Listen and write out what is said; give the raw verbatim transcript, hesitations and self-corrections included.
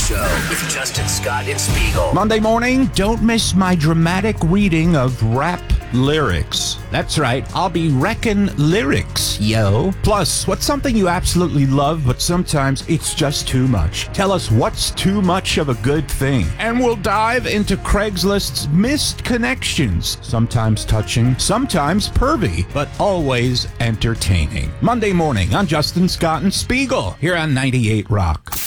Show with Justin Scott and Spiegel. Monday morning, don't miss my dramatic reading of rap lyrics. That's right, I'll be wrecking lyrics, yo. Plus, what's something you absolutely love, but sometimes it's just too much? Tell us what's too much of a good thing. And we'll dive into Craigslist's missed connections. Sometimes touching, sometimes pervy, but always entertaining. Monday morning on Justin Scott and Spiegel, here on ninety-eight Rock.